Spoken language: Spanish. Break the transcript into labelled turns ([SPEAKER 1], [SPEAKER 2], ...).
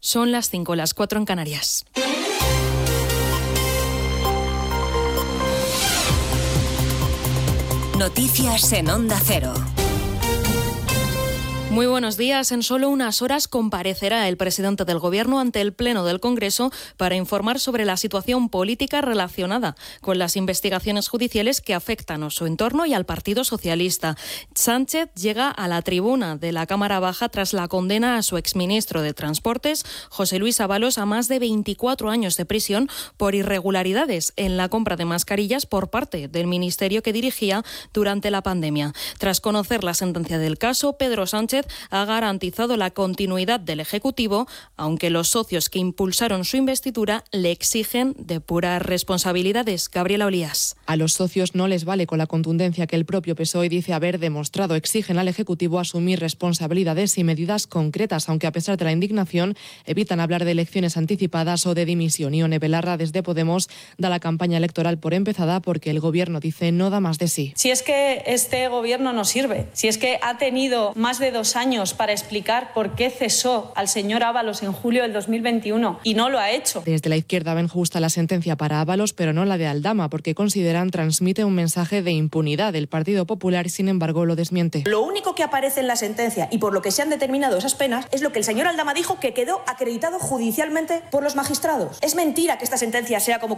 [SPEAKER 1] Son las 5, las 4 en Canarias.
[SPEAKER 2] Noticias en Onda Cero.
[SPEAKER 1] Muy buenos días. En solo unas horas comparecerá el presidente del Gobierno ante el Pleno del Congreso para informar sobre la situación política relacionada con las investigaciones judiciales que afectan a su entorno y al Partido Socialista. Sánchez llega a la tribuna de la Cámara Baja tras la condena a su exministro de Transportes, José Luis Ábalos, a más de 24 años de prisión por irregularidades en la compra de mascarillas por parte del ministerio que dirigía durante la pandemia. Tras conocer la sentencia del caso, Pedro Sánchez ha garantizado la continuidad del Ejecutivo, aunque los socios que impulsaron su investidura le exigen depurar responsabilidades. Gabriela Olías.
[SPEAKER 3] A los socios no les vale con la contundencia que el propio PSOE dice haber demostrado. Exigen al Ejecutivo asumir responsabilidades y medidas concretas, aunque a pesar de la indignación evitan hablar de elecciones anticipadas o de dimisión. Ione Belarra desde Podemos da la campaña electoral por empezada porque el Gobierno, dice, no da más de sí.
[SPEAKER 4] Si es que este Gobierno no sirve, si es que ha tenido más de 2 años para explicar por qué cesó al señor Ábalos en julio del 2021 y no lo ha hecho.
[SPEAKER 3] Desde la izquierda ven justa la sentencia para Ábalos, pero no la de Aldama, porque consideran transmite un mensaje de impunidad. El Partido Popular, sin embargo, lo desmiente.
[SPEAKER 5] Lo único que aparece en la sentencia y por lo que se han determinado esas penas es lo que el señor Aldama dijo, que quedó acreditado judicialmente por los magistrados. Es mentira que esta sentencia sea como